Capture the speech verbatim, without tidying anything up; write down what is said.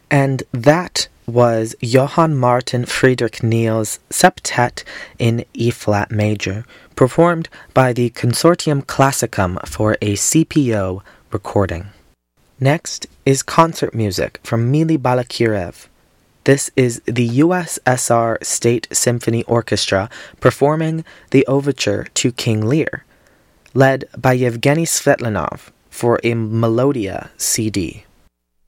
And that was Johann Martin Friedrich Niel's Septet in E-flat major, performed by the Consortium Classicum for a C P O recording. Next is concert music from Mili Balakirev. This is the U S S R State Symphony Orchestra performing the overture to King Lear, led by Yevgeny Svetlanov for a Melodia C D.